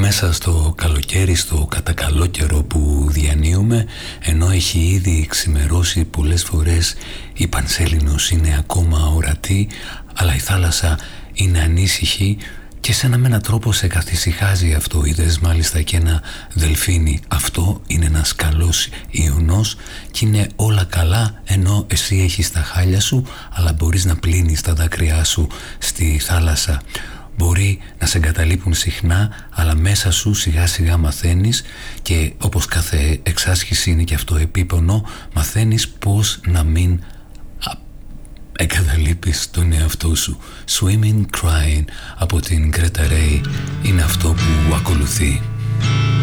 μέσα στο καλοκαίρι, στο κατακαλό καιρό που διανύουμε, ενώ έχει ήδη ξημερώσει πολλές φορές, η Πανσέλινος είναι ακόμα ορατή, αλλά η θάλασσα είναι ανήσυχη και σαν με έναν τρόπο σε καθησυχάζει αυτό. Είδες μάλιστα και ένα δελφίνι. Αυτό είναι ένας καλός ιονός και είναι όλα καλά, ενώ εσύ έχεις τα χάλια σου, αλλά μπορείς να πλύνεις τα δάκρυά σου στη θάλασσα. Μπορεί να σε εγκαταλείπουν συχνά, αλλά μέσα σου σιγά σιγά μαθαίνεις, και όπως κάθε εξάσκηση είναι και αυτό επίπονο, μαθαίνεις πώς να μην εγκαταλείπεις τον εαυτό σου. Swimming Crying από την Greta Ray είναι αυτό που ακολουθεί.